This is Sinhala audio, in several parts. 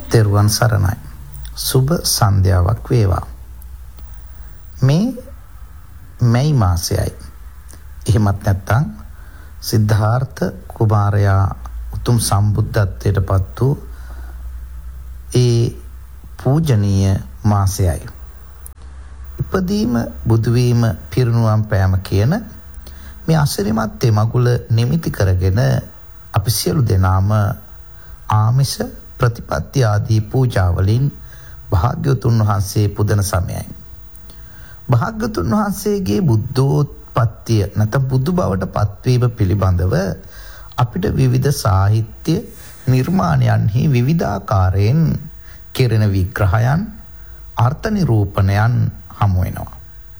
තෙරුවන් සරණයි. සුබ සන්ධ්‍යාවක් වේවා. මේ මැයි මාසයයි. එහෙමත් නැත්නම් සිද්ධාර්ථ කුමාරයා උතුම් සම්බුද්ධත්වයට පත් වූ ඒ පූජනීය මාසයයි. ඉපදීම බුදු වීම පිරිනුවම් පෑම කියන මේ අසිරිමත් තෙමගුල නිමිති කරගෙන අපි සියලු දෙනාම ආමිෂ ප්‍රතිපත්ති ආදී පූජාවලින් භාග්‍යවතුන් වහන්සේ පුදන සමයයි. භාග්‍යවතුන් වහන්සේගේ බුද්ධෝත්පත්තිය නැත්නම් බුදු බවට පත්වීම පිළිබඳව අපිට විවිධ සාහිත්‍ය නිර්මාණයන්හි විවිධාකාරයෙන් කෙරෙන විග්‍රහයන් අර්ථ නිරූපණයන් හමු වෙනවා.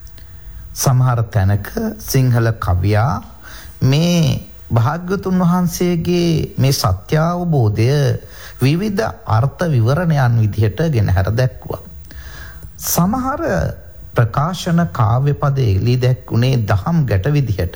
සමහර තැනක සිංහල කවියා මේ භාග්‍යවතුන් වහන්සේගේ මේ සත්‍ය අවබෝධය විවිධ අර්ථ විවරණයන් විදිහට ගෙනහැර දැක්වුවා. සමහර ප්‍රකාශන කාව්‍ය පද එළි දැක්ුණේ දහම් ගැට විදිහට.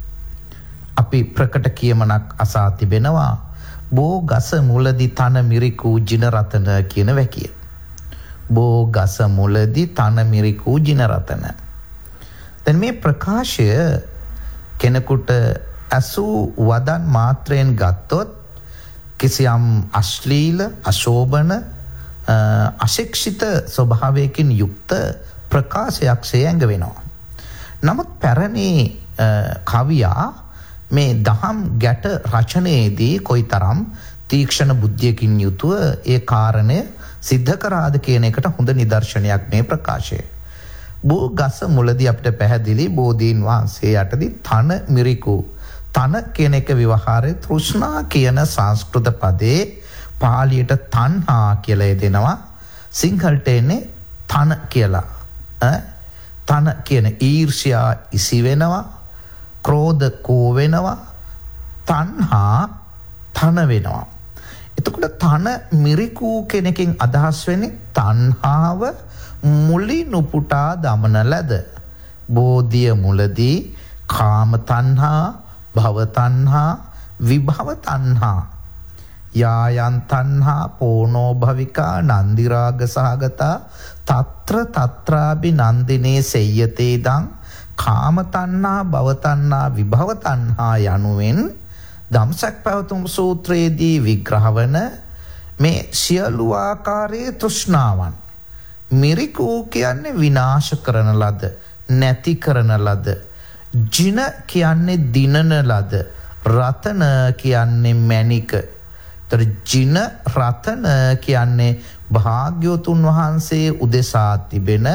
අපි ප්‍රකට කියමනක් අසා තිබෙනවා බෝ ගස මුලදි තන මිරිකූ ජින රතන කියන වැකිය. බෝ ගස මුලදි තන මිරිකූ ජින රතන. දැන් මේ ප්‍රකාශය කෙනෙකුට අසූ වදන් මාත්‍රයෙන් ගත්තොත් කිසියම් අශ්ලීල අශෝභන අශික්ෂිත ස්වභාවයකින් යුක්ත ප්‍රකාශයක් සෑංග වෙනවා. නමුත් පැරණි කවියා මේ දහම් ගැට රචනයේදී කොයිතරම් තීක්ෂණ බුද්ධියකින් යුතුව ඒ කාරණය සිද්ධ කරාද කියන එකට හොඳ නිදර්ශනයක් මේ ප්‍රකාශය. බෝ ගස මුලදී අපිට පැහැදිලි බෝධීන් වහන්සේ යටදී තන මිරිකු තන කියන එක විවහාරයේ තෘෂ්ණා කියන සංස්කෘත පදේ පාලියට තණ්හා කියලා දෙනවා. සිංහලට එන්නේ තන කියලා. තන කියන ඊර්ෂ්‍යා ඉසි වෙනවා. ක්‍රෝධ කෝ වෙනවා. තණ්හා තන වෙනවා. එතකොට තන මිරිකූ කෙනකින් අදහස් වෙන්නේ තණ්හාව මුලි නුපුටා දමන ලද. බෝධිය මුලදී කාම තණ්හා භව තණ්හා විභව තණ්හා යායන් තණ්හා පෝනෝ භවිකා නන්දි රාග සහගතා తත්‍ර తත්‍රාබි නන්දිනේ සෙය්‍යතේ දං කාම තණ්හා භව තණ්හා විභව තණ්හා යනුවෙන් ධම්සක් පැවතුම් සූත්‍රයේදී විග්‍රහ වන මේ සියලු ආකාරයේ තෘෂ්ණාවන් මිරිකූ කියන්නේ විනාශ කරන ලද නැති කරන ලද ජින කියන්නේ දිනන ලද රතන කියන්නේ මැණික. ତර ජින රතන කියන්නේ භාග්‍යවතුන් වහන්සේ උදෙසා තිබෙන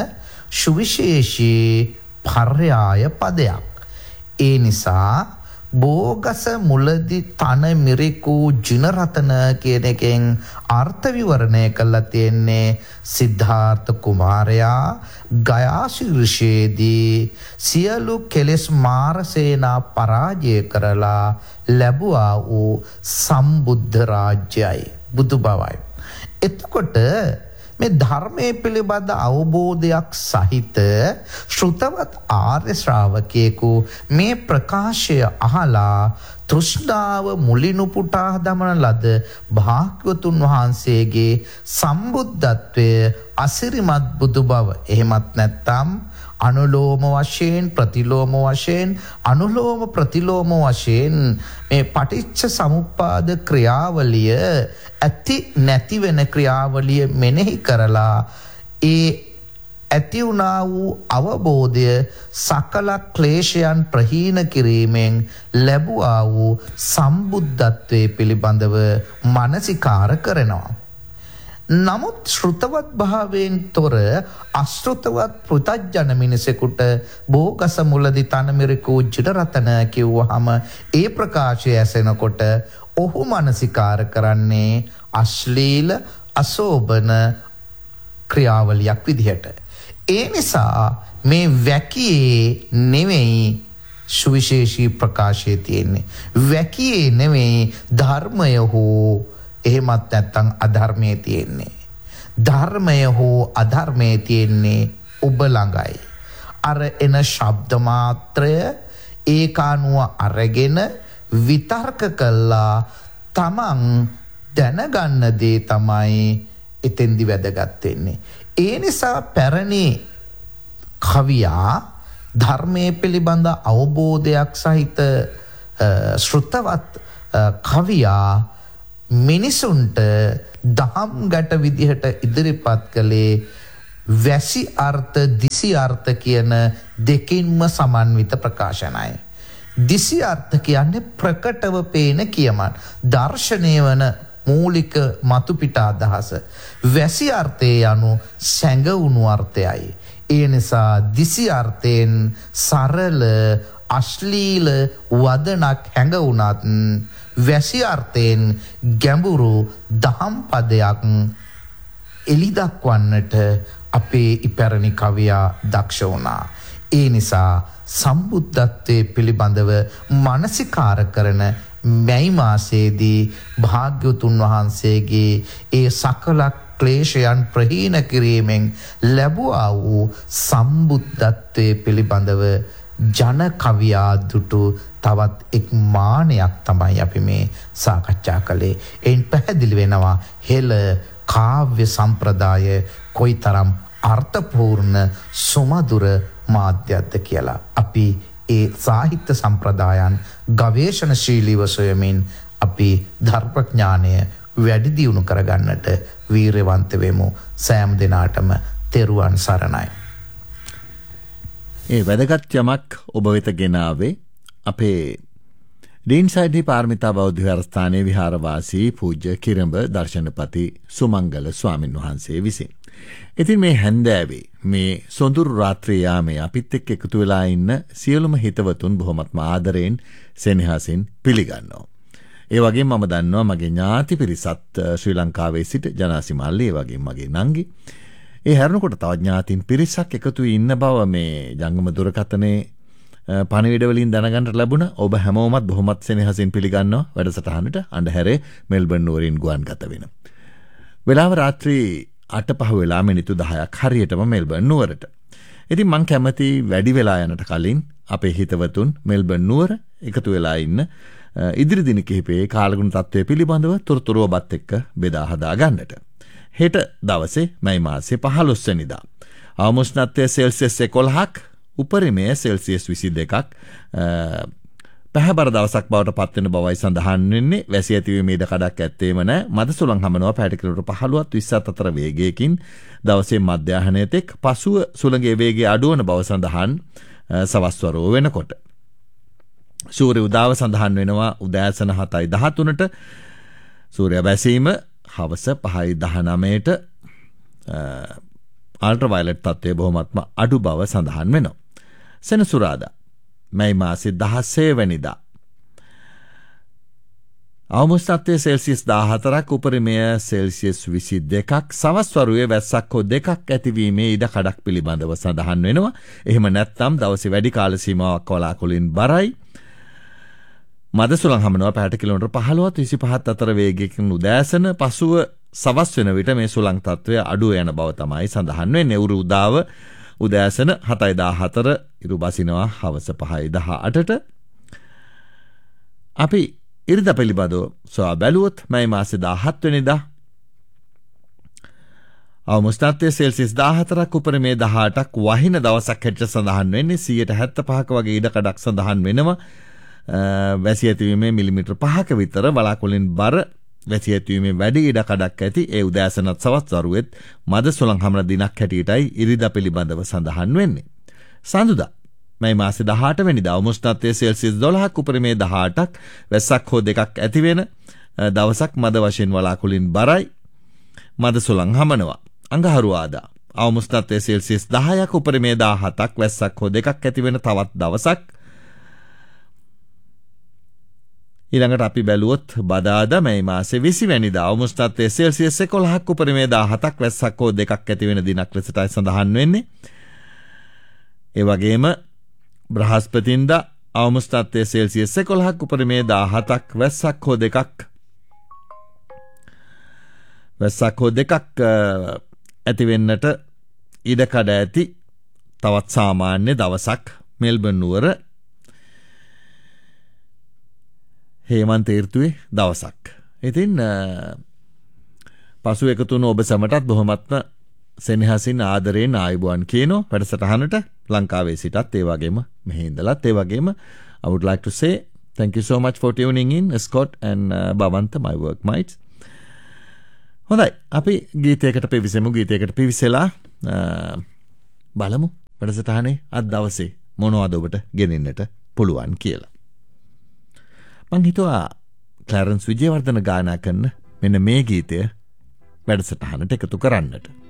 සුවිශේෂී පර්යාය පදයක්. ඒ නිසා බෝගස මුලදී තන මිරිකූ ජින රතන කියන එකෙන් අර්ථ විවරණය කළා තියෙන්නේ සිද්ධාර්ථ කුමාරයා ගයා ශීර්ෂයේදී සියලු කෙලෙස් මාරසේනා පරාජය කරලා ලැබුවා වූ සම්බුද්ධ රාජ්‍යයි බුදු බවයි. එතකොට මේ ධර්මයේ පිළිබඳ අවබෝධයක් සහිත ශ්‍රුතවත් ආර්ය ශ්‍රාවකයෙකු මේ ප්‍රකාශය අහලා තෘෂ්ණාව මුලිනුපුටා දමන ලද භාග්‍යවතුන් වහන්සේගේ සම්බුද්ධත්වය අසිරිමත් බුදු බව එහෙමත් නැත්නම් අනුලෝම වශයෙන් ප්‍රතිලෝම වශයෙන් අනුලෝම ප්‍රතිලෝම වශයෙන් මේ පටිච්ච සමුප්පාද ක්‍රියාවලිය ඇති නැති වෙන ක්‍රියාවලිය මෙනෙහි කරලා ඒ ඇති වුණා වූ අවබෝධය සකල ක්ලේශයන් ප්‍රහීන කිරීමෙන් ලැබුවා වූ සම්බුද්ධත්වයේ පිළිබඳව මනසිකාර කරනවා. නමුත් ශ්‍රුතවත් භාවයෙන් තොර අශ්‍රුතවත් පෘතජ්ජන මිනිසෙකුට බෝගස මුලදී තන මිරිකූ ජින රතන කිව්වහම ඒ ප්‍රකාශය ඇසෙනකොට ඔහු මනසිකාර කරන්නේ අශ්ලීල අශෝභන ක්‍රියාවලියක් විදිහට. ඒ නිසා මේ වැකියේ නෙවෙයි සුවිශේෂී ප්‍රකාශය තියෙන්නේ. වැකියේ නෙවෙයි ධර්මය හෝ එහෙමත් නැත්නම් අධර්මයේ තියෙන්නේ. ධර්මය හෝ අධර්මයේ තියෙන්නේ ඔබ ළඟයි. අර එන ශබ්ද මාත්‍රය ඒකානුව අරගෙන විතර්ක කළා තමන් දැනගන්න දේ තමයි එතෙන්දි වැදගත් වෙන්නේ. ඒ නිසා පැරණි කවියා ධර්මයේ පිළිබඳ අවබෝධයක් සහිත ශ්‍රුතවත් කවියා මිනිසුන්ට දහම් ගැට විදිහට ඉදිරිපත් කළේ වැසි අර්ථ දිසි අර්ථ කියන දෙකින්ම සමන්විත ප්‍රකාශනයි. දිසි අර්ථ කියන්නේ ප්‍රකටව පේන කියමන් දර්ශනය වන මූලික මතුපිට අදහස. වැසි අර්ථයේ යනු සැඟවුණු අර්ථයයි. ඒ නිසා දිසි අර්ථයෙන් සරල අශ්ලීල වදනක් හැඟවුණත් වැසි අර්ථයෙන් ගැඹුරු දහම් පදයක් එලි දක්වන්නට අපේ ඉපැරණි කවියා දක්ෂ වුණා. ඒ නිසා සම්බුද්ධත්වයේ පිළිබඳව මානසිකාර කරන මැයි මාසයේදී භාග්‍යවතුන් වහන්සේගේ ඒ සකල ක්ලේශයන් ප්‍රහීන කිරීමෙන් ලැබුවා වූ සම්බුද්ධත්වයේ පිළිබඳව ජන කවියා දුටු තවත් එක් මානයක් තමයි අපි මේ සාකච්ඡා කළේ. එයින් පැහැදිලි වෙනවා හෙළ කාව්‍ය සම්ප්‍රදාය කොයිතරම් අර්ථපූර්ණ සුමధుර මාධ්‍යයක්ද කියලා. අපි ඒ සාහිත්‍ය සම්ප්‍රදායන් ගවේෂණශීලීව සොයමින් අපි ධර්මඥානය වැඩි දියුණු කරගන්නට වීරවන්ත වෙමු. සෑම දිනාටම තෙරුවන් සරණයි. ඒ වැදගත් යමක් ඔබ වෙත ගෙනාවේ අපේ ඩීන්සයිඩ් පාරමිතා බෞද්ධ විහාරස්ථානයේ විහාරවාසී පූජ්‍ය කිරඹ දර්ශනපති සුමංගල ස්වාමින් වහන්සේ විසින්. ඉතින් මේ හැන්දෑවේ මේ සොඳුරු රාත්‍රී යාමේ අපිත් එක්ක එකතු වෙලා ඉන්න සියලුම හිතවතුන් බොහොමත්ම ආදරයෙන් සෙනෙහසින් පිළිගන්නවා. ඒ වගේම මම දන්නවා මගේ ඥාති පිරිසත් ශ්‍රී ලංකාවේ සිට ජනාසි මල්ලි ඒ වගේම මගේ නංගි ඒ හැරෙනකොට තව ඥාතින් පිරිසක් එකතු ඉන්න බව මේ ජංගම දුරකථනයේ පණිවිඩ වලින් දැනගන්න ලැබුණා. ඔබ හැමෝමත් බොහොමත් සෙනෙහසින් පිළිගන්නවා වැඩසටහනට අන්ධහැරේ මෙල්බන් නුවරින් ගුවන්ගත වෙන. වෙලාව රාත්‍රී 8:05 වෙලා මිනිත්තු 10ක් හරියටම මෙල්බන් නුවරට. ඉතින් මං කැමති වැඩි වෙලා යනට කලින් අපේ හිතවතුන් මෙල්බන් නුවර එකතු වෙලා ඉන්න ඉදිරි දින කිහිපයේ කාලගුණ තත්ත්වය පිළිබඳව තොරතුරු ඔබත් එක්ක බෙදා හදා ගන්නට. හෙට දවසේ මැයි මාසේ 15 වෙනිදා අවම උෂ්ණත්වය සෙල්සියස් 11ක් උපරිමය සෙල්සියස් 22ක් පැහැබර දවසක් බවට පත්වෙන බවයි සඳහන් වෙන්නේ. වැසි ඇතිවීමේ ඉඩ කඩක් ඇත්තේම නැහැ. මද සුළං හමනවා පැයට කිලෝමීටර් 15ත් 20ත් අතර වේගයකින් දවසේ මධ්‍යහනය තෙක්. පසුව සුළඟේ වේගය අඩුවන බව සඳහන් සවස් වරුව වෙනකොට. සූර්ය උදාව සඳහන් වෙනවා උදෑසන 7:13ට. සූර්ය බැසීම හවස 5:19ට. අල්ට්‍රාවයලට් තත්ත්වය බොහොමත්ම අඩු බව සඳහන් වෙනවා. සෙනසුරාදා මැයි මාසේ 16 වෙනිදා අවම උෂ්ණත්වය සෙල්සියස් 14ක් උපරිමය සෙල්සියස් 22ක් සවස් වරුවේ වැස්සක් හෝ දෙකක් ඇතිවීමේ ඉඩ කඩක් පිළිබඳව සඳහන් වෙනවා. එහෙම නැත්නම් දවසේ වැඩි කාල සීමාවක් වලාකුළින් බරයි. මද සුළං හමනවා පැයට කිලෝමීටර් 15ත් 25ත් අතර වේගයකින් උදෑසන. පසුව සවස් වෙන විට මේ සුළං තත්ත්වය අඩු යන බව තමයි සඳහන් වෙන්නේ. උරු උදාව උදෑසන 7:14 ඉරු බසිනවා හවස 5:18ට. අපි ඉරිදා පිළිබඳව සොයා බැලුවොත් මැයි මාසේ 17 වෙනිදා අවම උෂ්ණත්වය සෙල්සියස් 14ක් උපරිමය 18ක් වහින දවසක් හැටියට සඳහන් වෙන්නේ. 75ක වගේ ඉඩ කඩක් සඳහන් වෙනවා. වැසි ඇතිවීමේ මිලිමීටර් 5ක විතර වලාකුළින් බර වැසි ඇතිවීමේ වැඩි ඉඩ කඩක් ඇති. ඒ උදෑසනත් සවස් වරුවෙත් මද සුළං හමන දිනක් හැටියටයි ඉරිදා පිළිබඳව සඳහන් වෙන්නේ. සඳුදා මැයි මාසේ 18 වෙනිදා අවම උෂ්ණත්වය සෙල්සියස් 12ක් උපරිමය 18ක් වැස්සක් හෝ දෙකක් ඇති වෙන දවසක්. මද වශයෙන් වලාකුළින් බරයි. මද සුළං හමනවා. අඟහරුවාදා අවම උෂ්ණත්වය සෙල්සියස් 10ක් උපරිමය 17ක් වැස්සක් හෝ දෙකක් ඇති වෙන තවත් දවසක්. ඊළඟට අපි බැලුවොත් බදාදා මැයි මාසේ 20 වෙනිදා අවම උෂ්ණත්වය සෙල්සියස් 11ක් උපරිමය 17ක් වැස්සක් හෝ දෙකක් ඇති වෙන දිනක් ලෙසටයි සඳහන් වෙන්නේ. ඒ වගේම බ්‍රහස්පතින්දා අවම උෂ්ණත්වය සෙල්සියස් 11ක් උපරිමය 17ක් වැස්සක් හෝ දෙකක් ඇති වෙන්නට ඉඩ කඩ ඇති තවත් සාමාන්‍ය දවසක් මෙල්බන් නුවර හේමන්ත ඍතුවේ දවසක්. ඉතින් පසු එකතුන ඔබ සැමටත් බොහොමත්ම සෙනෙහසින් ආදරයෙන් ආයුබෝවන් කියනවා වැඩසටහනට ලංකාවේ සිටත් ඒ වගේම මෙහි ඉඳලත් ඒ වගේම I would like to say thank you so much for tuning in Scott and Bhavanta my workmates. හොඳයි අපි ගීතයකට පිවිසෙලා බලමු වැඩසටහනේ අද දවසේ මොනවද ඔබට ගෙනින්නට පුළුවන් කියලා. මං හිතුවා ක්ලැරන්ස් විජේවර්ධන ගායනා කරන මෙන්න මේ ගීතය වැඩසටහනට එකතු කරන්නට.